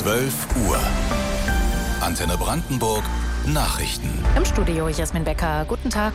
12 Uhr. Antenne Brandenburg Nachrichten. Im Studio Jasmin Becker. Guten Tag.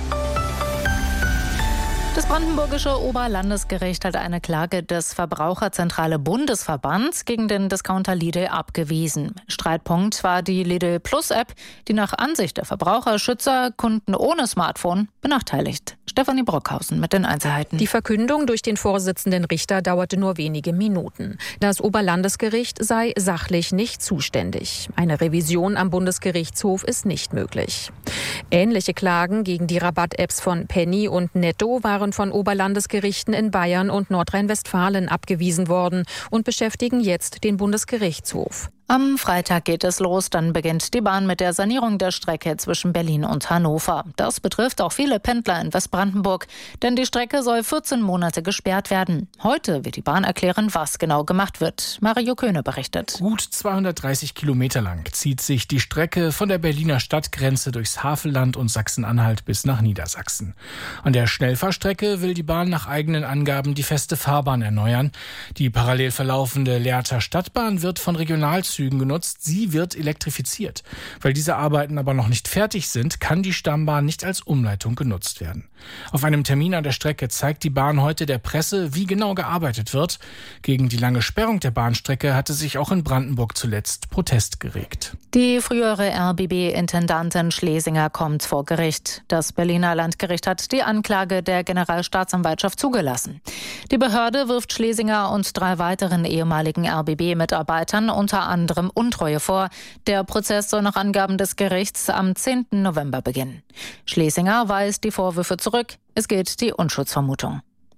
Das brandenburgische Oberlandesgericht hat eine Klage des Verbraucherzentrale Bundesverbands gegen den Discounter Lidl abgewiesen. Streitpunkt war die Lidl Plus App, die nach Ansicht der Verbraucherschützer Kunden ohne Smartphone benachteiligt. Stefanie Brockhausen mit den Einzelheiten. Die Verkündung durch den Vorsitzenden Richter dauerte nur wenige Minuten. Das Oberlandesgericht sei sachlich nicht zuständig. Eine Revision am Bundesgerichtshof ist nicht möglich. Ähnliche Klagen gegen die Rabatt-Apps von Penny und Netto waren von Oberlandesgerichten in Bayern und Nordrhein-Westfalen abgewiesen worden und beschäftigen jetzt den Bundesgerichtshof. Am Freitag geht es los, dann beginnt die Bahn mit der Sanierung der Strecke zwischen Berlin und Hannover. Das betrifft auch viele Pendler in Westbrandenburg, denn die Strecke soll 14 Monate gesperrt werden. Heute wird die Bahn erklären, was genau gemacht wird. Mario Köhne berichtet. Gut 230 Kilometer lang zieht sich die Strecke von der Berliner Stadtgrenze durchs Havelland und Sachsen-Anhalt bis nach Niedersachsen. An der Schnellfahrstrecke will die Bahn nach eigenen Angaben die feste Fahrbahn erneuern. Die parallel verlaufende Lehrter Stadtbahn wird von Regionalzügen genutzt. Sie wird elektrifiziert. Weil diese Arbeiten aber noch nicht fertig sind, kann die Stammbahn nicht als Umleitung genutzt werden. Auf einem Termin an der Strecke zeigt die Bahn heute der Presse, wie genau gearbeitet wird. Gegen die lange Sperrung der Bahnstrecke hatte sich auch in Brandenburg zuletzt Protest geregt. Die frühere RBB-Intendantin Schlesinger kommt vor Gericht. Das Berliner Landgericht hat die Anklage der Generalstaatsanwaltschaft zugelassen. Die Behörde wirft Schlesinger und 3 weiteren ehemaligen RBB-Mitarbeitern unter anderem Untreue vor. Der Prozess soll nach Angaben des Gerichts am 10. November beginnen. Schlesinger weist die Vorwürfe zurück. Es gilt die Unschuldsvermutung.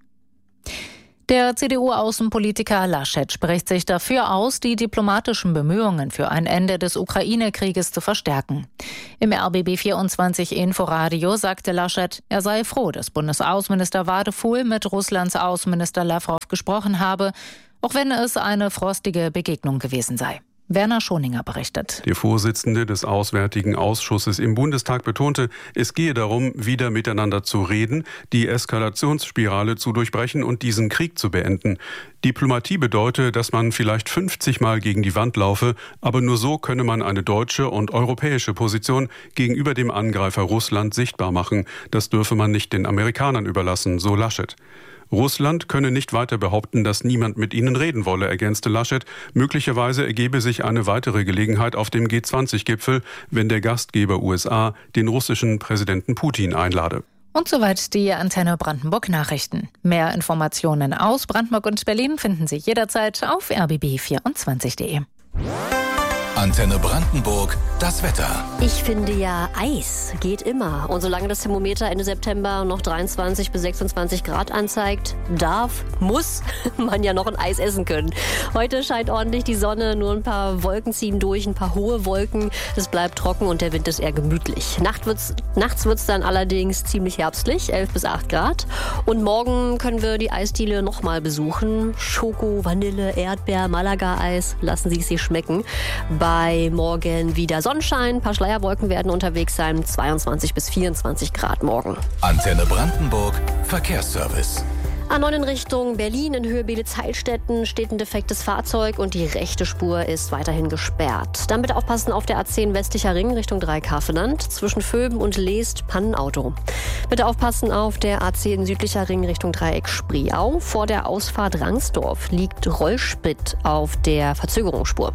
Der CDU-Außenpolitiker Laschet spricht sich dafür aus, die diplomatischen Bemühungen für ein Ende des Ukraine-Krieges zu verstärken. Im RBB24-Inforadio sagte Laschet, er sei froh, dass Bundesaußenminister Wadefuhl mit Russlands Außenminister Lavrov gesprochen habe, auch wenn es eine frostige Begegnung gewesen sei. Werner Schoninger berichtet. Der Vorsitzende des Auswärtigen Ausschusses im Bundestag betonte, es gehe darum, wieder miteinander zu reden, die Eskalationsspirale zu durchbrechen und diesen Krieg zu beenden. Diplomatie bedeute, dass man vielleicht 50 Mal gegen die Wand laufe, aber nur so könne man eine deutsche und europäische Position gegenüber dem Angreifer Russland sichtbar machen. Das dürfe man nicht den Amerikanern überlassen, so Laschet. Russland könne nicht weiter behaupten, dass niemand mit ihnen reden wolle, ergänzte Laschet. Möglicherweise ergebe sich eine weitere Gelegenheit auf dem G20-Gipfel, wenn der Gastgeber USA den russischen Präsidenten Putin einlade. Und soweit die Antenne Brandenburg Nachrichten. Mehr Informationen aus Brandenburg und Berlin finden Sie jederzeit auf rbb24.de. Antenne Brandenburg, das Wetter. Ich finde ja, Eis geht immer. Und solange das Thermometer Ende September noch 23 bis 26 Grad anzeigt, muss man ja noch ein Eis essen können. Heute scheint ordentlich die Sonne, nur ein paar Wolken ziehen durch, ein paar hohe Wolken. Es bleibt trocken und der Wind ist eher gemütlich. Nachts wird's dann allerdings ziemlich herbstlich, 11 bis 8 Grad. Und morgen können wir die Eisdiele nochmal besuchen. Schoko, Vanille, Erdbeer, Malaga-Eis, lassen Sie es sich schmecken. Bei morgen wieder Sonnenschein, ein paar Schleierwolken werden unterwegs sein, 22 bis 24 Grad morgen. Antenne Brandenburg, Verkehrsservice. A9 in Richtung Berlin in Höhe Beelitz-Heilstätten steht ein defektes Fahrzeug und die rechte Spur ist weiterhin gesperrt. Dann bitte aufpassen auf der A10 westlicher Ring Richtung Dreieckhaveland. Zwischen Vöben und Leest Pannenauto. Bitte aufpassen auf der A10 südlicher Ring Richtung Dreieck Spreeau. Vor der Ausfahrt Rangsdorf liegt Rollsprit auf der Verzögerungsspur.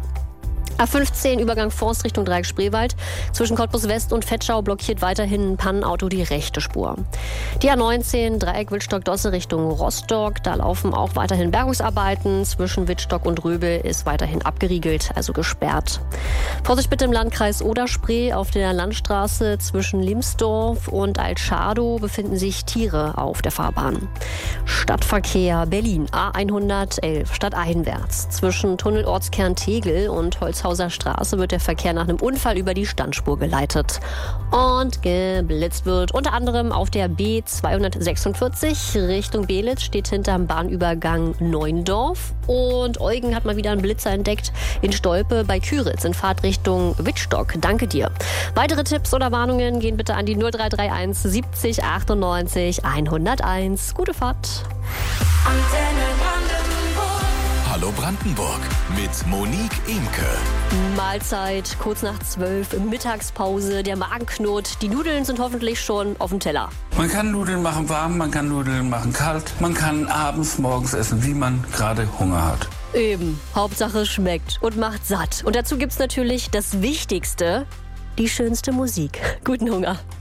A15 Übergang Forst Richtung Dreieck Spreewald. Zwischen Cottbus West und Vetschau blockiert weiterhin ein Pannenauto die rechte Spur. Die A19 Dreieck Wittstock-Dosse Richtung Rostock. Da laufen auch weiterhin Bergungsarbeiten. Zwischen Wittstock und Röbel ist weiterhin abgeriegelt, also gesperrt. Vorsicht bitte im Landkreis Oder-Spree. Auf der Landstraße zwischen Limsdorf und Altschadow befinden sich Tiere auf der Fahrbahn. Stadtverkehr Berlin A111 stadteinwärts. Zwischen Tunnelortskern Tegel und Holzhauser Straße wird der Verkehr nach einem Unfall über die Standspur geleitet. Und geblitzt wird unter anderem auf der B246 Richtung Beelitz, steht hinterm Bahnübergang Neuendorf. Und Eugen hat mal wieder einen Blitzer entdeckt in Stolpe bei Küritz in Fahrtrichtung Wittstock. Danke dir. Weitere Tipps oder Warnungen gehen bitte an die 0331 70 98 101. Gute Fahrt. Hallo Hallo Brandenburg mit Monique Imke. Mahlzeit, kurz nach 12, Mittagspause, der Magen knurrt. Die Nudeln sind hoffentlich schon auf dem Teller. Man kann Nudeln machen warm, man kann Nudeln machen kalt. Man kann abends, morgens essen, wie man gerade Hunger hat. Eben, Hauptsache es schmeckt und macht satt. Und dazu gibt's natürlich das Wichtigste, die schönste Musik. Guten Hunger.